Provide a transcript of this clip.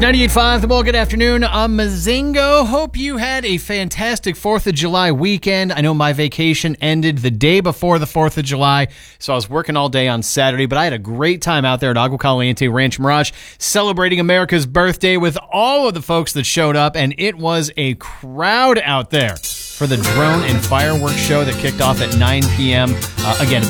98.5 The Bull, good afternoon. I'm Mazingo. Hope you had a fantastic 4th of July weekend. I know my vacation ended the day before the 4th of July, so I was working all day on Saturday, but I had a great time out there at Agua Caliente Ranch Mirage celebrating America's birthday with all of the folks that showed up, and it was a crowd out there for the drone and fireworks show that kicked off at 9 p.m. Again,